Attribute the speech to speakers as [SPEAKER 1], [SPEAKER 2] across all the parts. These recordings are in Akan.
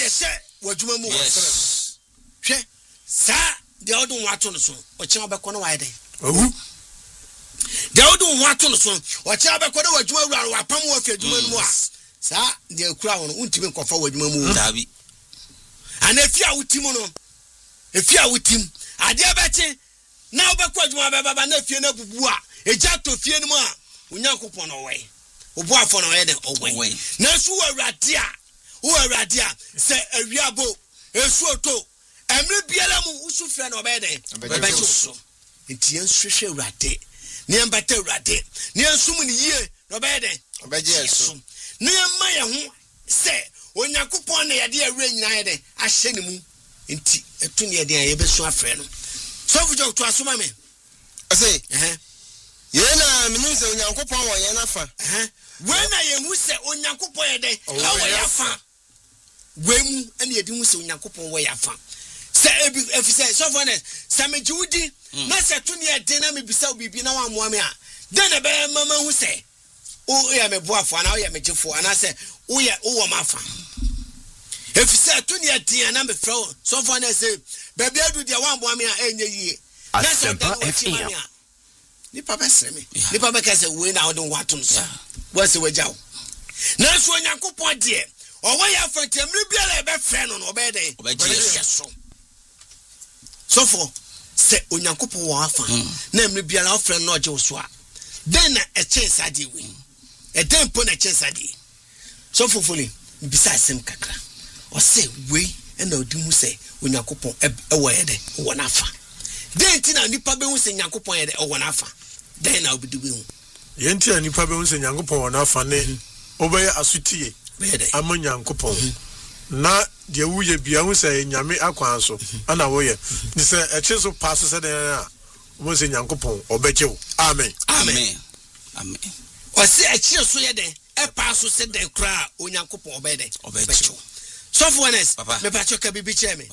[SPEAKER 1] say wadwuma mu hwe sa de odun wato no so o che obekọ no wide de odun wato no so o che obekọ no wadwuma wura wa pam wo fadwuma no mu a sa de akura wo no untimi nkofa wadwuma mu dabi ana efia wutim no efia wutim ade abeti na obekọ adwuma baba na efie na bubu a eja to fie no mu a Onyankopon no we obo afọ no we de owe na su awurade a se awiabo esu oto emre biala mu usu fre no obede obebecho so enti enhwehwe awurade ne embata awurade ne ensum ne yie no obede obeje so ne emma ye ho se Onyankopon na yade awura nyina ye de ahye ne mu enti etu ne yade ye besu afre no so fujo to asoma me
[SPEAKER 2] ase yena minuse Onyankopon wo ye na fa
[SPEAKER 1] when I am who say Onyankopon ye de awo ya fa wemu ene yedi hu se Onyankopon wo ya fa se efi se so for ne se me jiwudi na se to ne yede na me bisa obibi na wa moa me a den na be mama hu se o ya me boafo na o ya me jefo ana se o ya o wo mafa efi se to ne yede na me fro so for ne se baby adu dia wa moa me a enye yie na se FM nipa besre me nipa be ka se we na odun wato so wase wajaw na so Onyankopon de o wa ya fantemri biala be fre no no be de so for se Onyankopon wa afa na emri biala o fre no oje so a den na e chesa de we e den po na chesa de so fofoli bisa asem kakra o se we e na odi hu se Onyankopon e wo ye de wo na afa den ti na nipa be hu se Onyankopon ye de wo na afa den na obidu be hu
[SPEAKER 3] yenti ani pa be hu se Onyankopon wo na afa ne obeye asutie ama Onyankopon na de wuye bia hu se nyame akwan so ana wo ye ni se eche so pass se den a wo se Onyankopon obejew amen
[SPEAKER 1] amen amen o se eche so ye den e pass so se den kra Onyankopon obede obejew so for honest me pa choka bibi cheme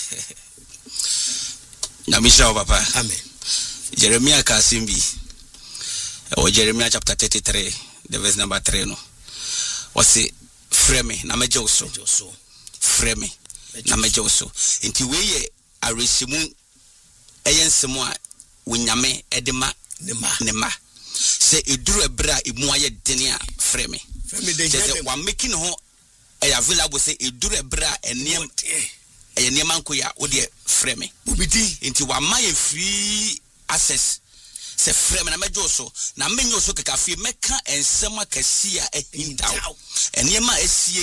[SPEAKER 4] na misha papa
[SPEAKER 1] amen
[SPEAKER 4] Jeremiah Kasimbi o Jeremiah chapter 33 the verse number 3 no wasi frame na mejo so frame na mejo so enti we ye aresimu eyensemu a wonyame edema ne ma se eduru ebra emu aye dene a frame de wa making ho available se eduru ebra eniem eniem ankoya wo de frame
[SPEAKER 1] ubiti
[SPEAKER 4] enti wa ma free access se frame na mejo so na menyo so kekafie meka ensema kasia ehindaw enema esie